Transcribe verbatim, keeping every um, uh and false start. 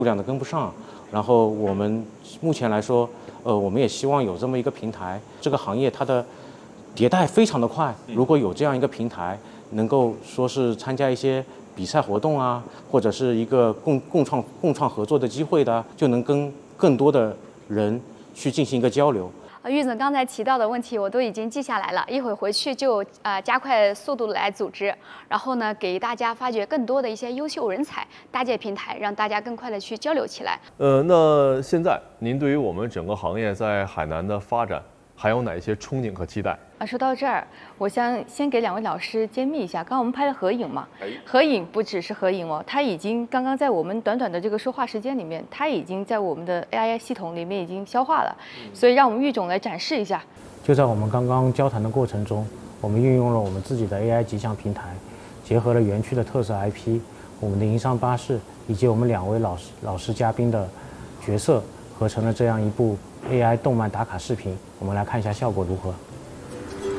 数量的跟不上。然后我们目前来说，呃，我们也希望有这么一个平台。这个行业它的迭代非常的快，如果有这样一个平台，能够说是参加一些比赛活动啊，或者是一个共共创共创合作的机会的，就能跟更多的人去进行一个交流。 啊，郁总刚才提到的问题我都已经记下来了，一会儿回去就呃加快速度来组织，然后呢给大家发掘更多的一些优秀人才，搭建平台，让大家更快的去交流起来。 呃，那现在您对于我们整个行业在海南的发展还有哪些憧憬和期待？ 啊，说到这儿，我想先给两位老师揭秘一下，刚刚我们拍的合影嘛，合影不只是合影哦，它已经刚刚在我们短短的这个说话时间里面，它已经在我们的 A I 系统里面已经消化了，所以让我们郁总来展示一下。 就在我们刚刚交谈的过程中，我们运用了我们自己的 A I 吉祥平台，结合了园区的特色 I P、我们的营商巴士以及我们两位老师老师嘉宾的角色，合成了这样一部 A I 动漫打卡视频。我们来看一下效果如何。